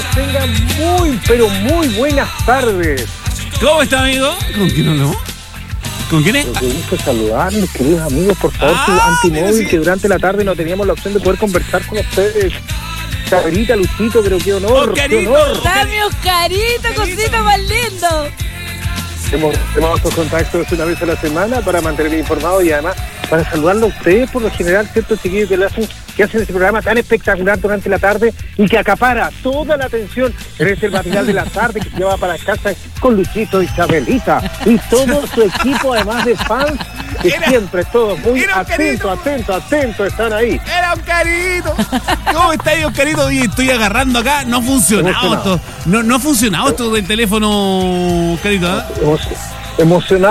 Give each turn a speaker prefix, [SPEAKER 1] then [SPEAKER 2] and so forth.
[SPEAKER 1] todos tengan muy, pero muy buenas tardes.
[SPEAKER 2] ¿Cómo está, amigo? ¿Con quién hablamos? ¿Con quién es?
[SPEAKER 1] Lo que gusto saludarles, queridos amigos, por favor, su antimóvil, que durante la tarde no teníamos la opción de poder conversar con ustedes. Oscarita, Luchito, pero qué honor, qué honor.
[SPEAKER 3] Dame Oscarito, cosito más lindo.
[SPEAKER 1] Hemos estos contactos una vez a la semana para mantenerme informado y además para saludarlo a ustedes por lo general, ciertos chiquillos que hacen ese programa tan espectacular durante la tarde y que acapara toda la atención. Es el matinal de la tarde que se lleva para casa con Luchito, Isabelita y todo su equipo, además de fans, que siempre todos muy atentos están ahí.
[SPEAKER 2] ¡Era Oscarito! ¿Cómo está ahí, Oscarito? Oye, estoy agarrando acá, no ha funcionado esto. No ha funcionado esto del teléfono, Oscarito, ¿eh?
[SPEAKER 1] Emocionado.